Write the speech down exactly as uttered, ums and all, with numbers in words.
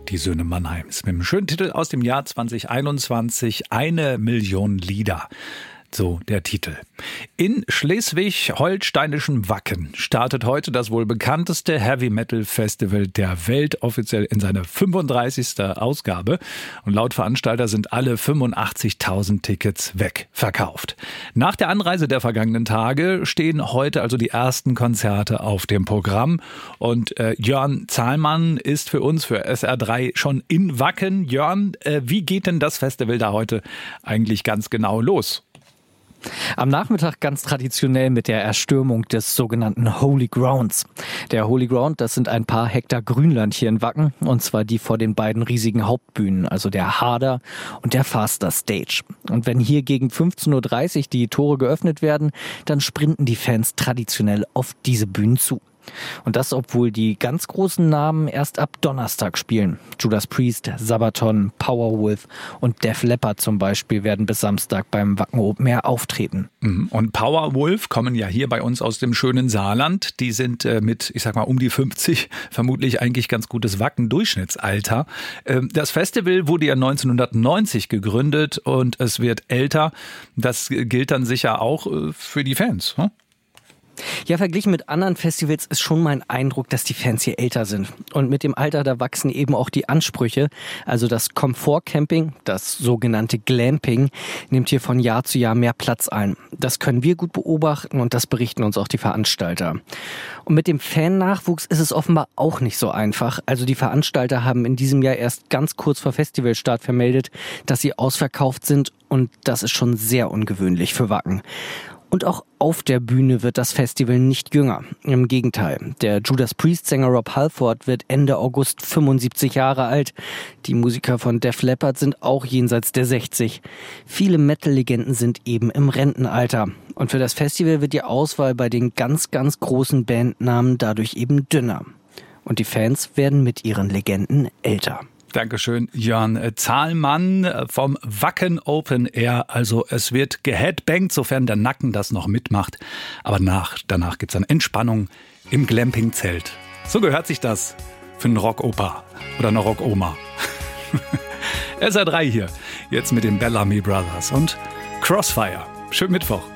die Söhne Mannheims. Mit einem schönen Titel aus dem Jahr zwanzig einundzwanzig, Eine Million Lieder. So der Titel. In schleswig-holsteinischen Wacken startet heute das wohl bekannteste Heavy-Metal-Festival der Welt, offiziell in seiner fünfunddreißigsten Ausgabe. Und laut Veranstalter sind alle fünfundachtzigtausend Tickets wegverkauft. Nach der Anreise der vergangenen Tage stehen heute also die ersten Konzerte auf dem Programm. Und äh, Jörn Zahlmann ist für uns, für S R drei, schon in Wacken. Jörn, äh, wie geht denn das Festival da heute eigentlich ganz genau los? Am Nachmittag ganz traditionell mit der Erstürmung des sogenannten Holy Grounds. Der Holy Ground, das sind ein paar Hektar Grünland hier in Wacken, und zwar die vor den beiden riesigen Hauptbühnen, also der Harder und der Faster Stage. Und wenn hier gegen fünfzehn Uhr dreißig die Tore geöffnet werden, dann sprinten die Fans traditionell auf diese Bühnen zu. Und das, obwohl die ganz großen Namen erst ab Donnerstag spielen. Judas Priest, Sabaton, Powerwolf und Def Leppard zum Beispiel werden bis Samstag beim Wacken Open Air auftreten. Und Powerwolf kommen ja hier bei uns aus dem schönen Saarland. Die sind äh, mit, ich sag mal, um die fünfzig, vermutlich eigentlich ganz gutes Wacken-Durchschnittsalter. Ähm, das Festival wurde ja neunzehnhundertneunzig gegründet und es wird älter. Das gilt dann sicher auch äh, für die Fans, hm? Ja, verglichen mit anderen Festivals ist schon mein Eindruck, dass die Fans hier älter sind. Und mit dem Alter, da wachsen eben auch die Ansprüche. Also das Komfortcamping, das sogenannte Glamping, nimmt hier von Jahr zu Jahr mehr Platz ein. Das können wir gut beobachten und das berichten uns auch die Veranstalter. Und mit dem Fan-Nachwuchs ist es offenbar auch nicht so einfach. Also die Veranstalter haben in diesem Jahr erst ganz kurz vor Festivalstart vermeldet, dass sie ausverkauft sind, und das ist schon sehr ungewöhnlich für Wacken. Und auch auf der Bühne wird das Festival nicht jünger. Im Gegenteil, der Judas Priest-Sänger Rob Halford wird Ende August fünfundsiebzig Jahre alt. Die Musiker von Def Leppard sind auch jenseits der sechzig. Viele Metal-Legenden sind eben im Rentenalter. Und für das Festival wird die Auswahl bei den ganz, ganz großen Bandnamen dadurch eben dünner. Und die Fans werden mit ihren Legenden älter. Dankeschön, Jörn Zahlmann vom Wacken Open Air. Also es wird geheadbangt, sofern der Nacken das noch mitmacht. Aber nach, danach gibt's dann Entspannung im Glamping-Zelt. So gehört sich das für einen Rockopa oder eine Rockoma. S R drei hier, jetzt mit den Bellamy Brothers und Crossfire. Schönen Mittwoch.